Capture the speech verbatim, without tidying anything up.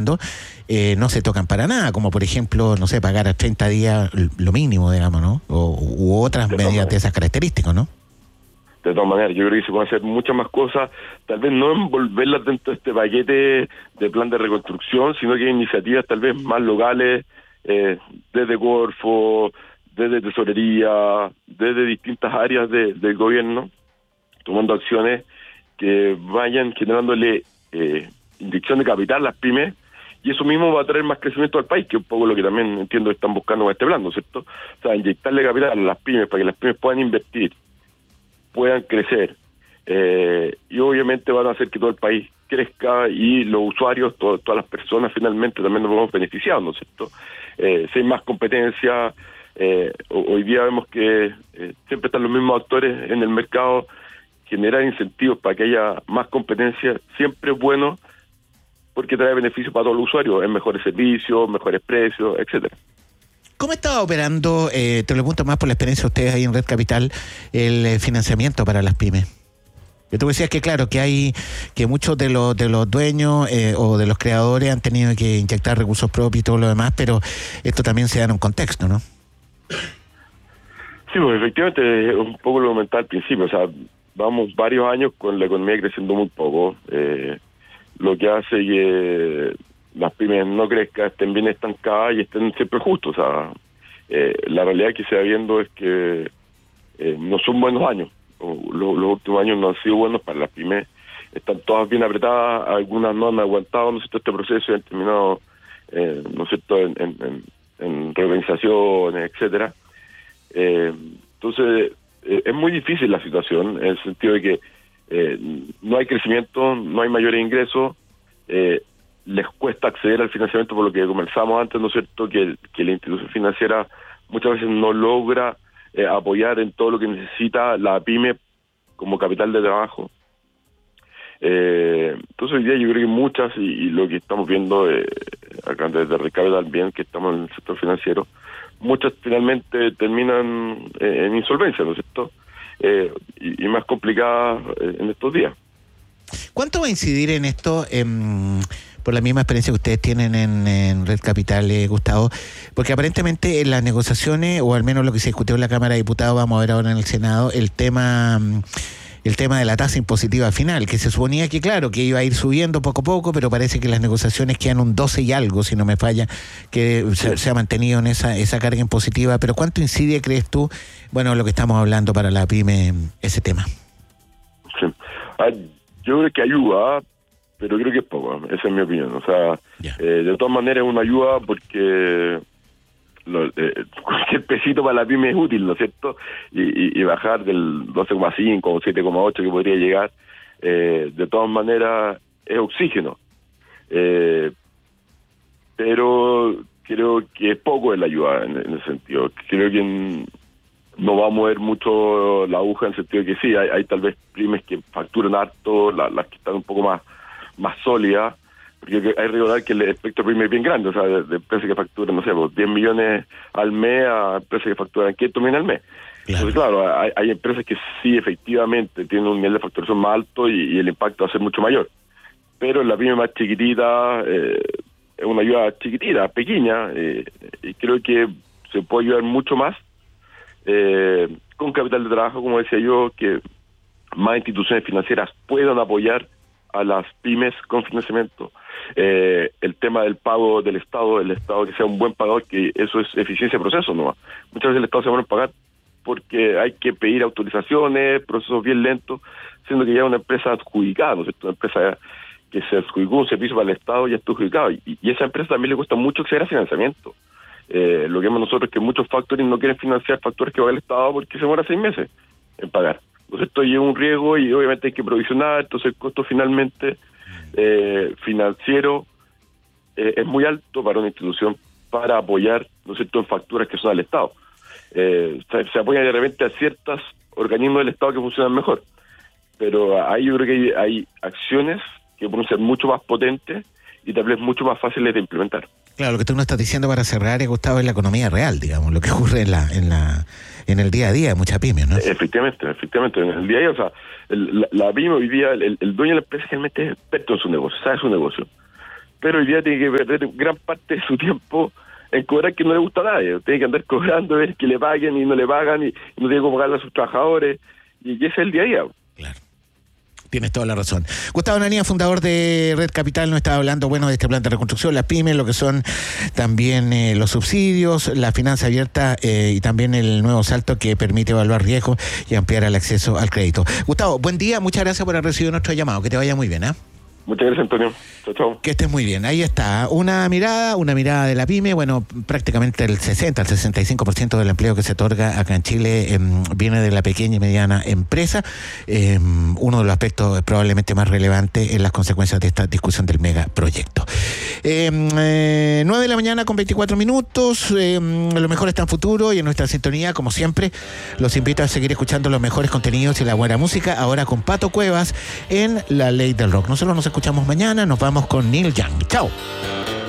hablando, eh, no se tocan para nada, como por ejemplo, no sé, pagar a treinta días lo mínimo, digamos, ¿no? O, u otras de medidas de esas características, ¿no? De todas maneras, yo creo que se pueden hacer muchas más cosas, tal vez no envolverlas dentro de este paquete de plan de reconstrucción, sino que hay iniciativas tal vez más locales, eh, desde Corfo, desde Tesorería, desde distintas áreas de, del gobierno, tomando acciones que vayan generándole eh, inyección de capital a las pymes, y eso mismo va a traer más crecimiento al país, que es un poco lo que también entiendo que están buscando con este plan, ¿no es cierto? O sea, inyectarle capital a las pymes para que las pymes puedan invertir, puedan crecer, eh, y obviamente van a hacer que todo el país crezca y los usuarios, todo, todas las personas finalmente también nos vamos beneficiados, ¿no es cierto? Eh, si hay más competencia, eh, hoy día vemos que eh, siempre están los mismos actores en el mercado, generar incentivos para que haya más competencia siempre es bueno porque trae beneficios para todos los usuarios, en mejores servicios, mejores precios, etcétera. ¿Cómo estaba operando, eh, te lo pregunto más por la experiencia de ustedes ahí en Red Capital, el eh, financiamiento para las pymes? Que tú decías que claro, que hay que muchos de los de los dueños eh, o de los creadores han tenido que inyectar recursos propios y todo lo demás, pero esto también se da en un contexto, ¿no? Sí, pues efectivamente es un poco lo comentaba al principio, o sea, vamos varios años con la economía creciendo muy poco, eh, lo que hace que las pymes no crezcan, estén bien estancadas y estén siempre justos. O sea, eh, la realidad que se va viendo es que eh, no son buenos años. Los, los últimos años no han sido buenos para las pymes. Están todas bien apretadas, algunas no han aguantado, ¿no es cierto?, este proceso y han terminado, eh, ¿no es cierto?, en, en, en, en reorganizaciones, etcétera. Eh, entonces, eh, es muy difícil la situación, en el sentido de que eh, no hay crecimiento, no hay mayores ingresos, eh, les cuesta acceder al financiamiento, por lo que conversamos antes, ¿no es cierto?, que, que la institución financiera muchas veces no logra eh, apoyar en todo lo que necesita la pyme como capital de trabajo. Eh, entonces hoy día yo creo que muchas, y, y lo que estamos viendo eh, acá desde Red Capital también, que estamos en el sector financiero, muchas finalmente terminan eh, en insolvencia, ¿no es cierto?, eh, y, y más complicadas eh, en estos días. ¿Cuánto va a incidir en esto, eh, por la misma experiencia que ustedes tienen en, en Red Capital, eh, Gustavo? Porque aparentemente en las negociaciones, o al menos lo que se discutió en la Cámara de Diputados, vamos a ver ahora en el Senado, el tema el tema de la tasa impositiva final, que se suponía que, claro, que iba a ir subiendo poco a poco, pero parece que las negociaciones quedan un doce y algo, si no me falla, que se, se ha mantenido en esa esa carga impositiva. Pero ¿cuánto incide, crees tú, bueno, lo que estamos hablando para la pyme, ese tema? Sí. Ah, yo creo que ayuda, pero creo que es poco, esa es mi opinión. O sea, yeah. eh, de todas maneras es una ayuda porque lo, eh, cualquier pesito para la pyme es útil, ¿no es cierto? Y, y, y bajar del doce coma cinco o siete coma ocho que podría llegar, eh, de todas maneras es oxígeno. Eh, pero creo que es poco la ayuda en, en ese sentido. Creo que no va a mover mucho la aguja, en el sentido de que sí, hay, hay tal vez pymes que facturan harto, la, las que están un poco más más sólidas, porque hay que recordar que el espectro pyme es bien grande, o sea, de, de empresas que facturan, no sé, pues diez millones al mes a empresas que facturan quinientos millones al mes. Claro. Entonces, claro, hay, hay empresas que sí, efectivamente, tienen un nivel de facturación más alto y, y el impacto va a ser mucho mayor. Pero en la pyme más chiquitita, eh, es una ayuda chiquitita, pequeña, eh, y creo que se puede ayudar mucho más eh, con capital de trabajo, como decía yo, que más instituciones financieras puedan apoyar a las pymes con financiamiento. Eh, el tema del pago del Estado, el Estado que sea un buen pagador, que eso es eficiencia de proceso, ¿no? Muchas veces el Estado se va a pagar porque hay que pedir autorizaciones, procesos bien lentos, siendo que ya una empresa adjudicada, ¿no es cierto? Una empresa que se adjudicó un servicio para el Estado ya está adjudicado, y, y a esa empresa también le cuesta mucho acceder a financiamiento. Eh, lo que vemos nosotros es que muchos factoring no quieren financiar factores que paga el Estado porque se demora seis meses en pagar. Entonces esto lleva un riesgo y obviamente hay que provisionar, entonces el costo finalmente eh, financiero eh, es muy alto para una institución para apoyar, ¿no es cierto?, en facturas que son al Estado. Eh, se, se apoya de repente a ciertos organismos del Estado que funcionan mejor, pero ahí yo creo que hay, hay acciones que pueden ser mucho más potentes y tal vez mucho más fáciles de implementar. Claro, lo que tú nos estás diciendo para cerrar, Gustavo, es la economía real, digamos, lo que ocurre en la en la en el día a día de muchas pymes, ¿no? Efectivamente, efectivamente, en el día a día, o sea, el, la, la pyme hoy día, el, el dueño de la empresa realmente es experto en su negocio, sabe su negocio. pero hoy día tiene que perder gran parte de su tiempo en cobrar que no le gusta a nadie. Tiene que andar cobrando, ver que le paguen y no le pagan, y, y no tiene que pagarle a sus trabajadores, y, y ese es el día a día. Claro. Tienes toda la razón. Gustavo Anania, fundador de Red Capital, nos estaba hablando, bueno, de este plan de reconstrucción, las pymes, lo que son también eh, los subsidios, la finanza abierta eh, y también el nuevo salto que permite evaluar riesgos y ampliar el acceso al crédito. Gustavo, buen día, muchas gracias por haber recibido nuestro llamado. Que te vaya muy bien, ¿eh? Muchas gracias, Antonio. Chao, chao. Que estés muy bien. Ahí está. Una mirada, una mirada de la pyme. Bueno, prácticamente el sesenta, el sesenta y cinco por ciento del empleo que se otorga acá en Chile eh, viene de la pequeña y mediana empresa. Eh, uno de los aspectos probablemente más relevantes en las consecuencias de esta discusión del megaproyecto. Eh, eh, nueve de la mañana con veinticuatro minutos. Eh, lo mejor está en futuro y en nuestra sintonía, como siempre, los invito a seguir escuchando los mejores contenidos y la buena música. Ahora con Pato Cuevas en La Ley del Rock. Nosotros nos escuchamos mañana. Nos vamos con Neil Young. Chao.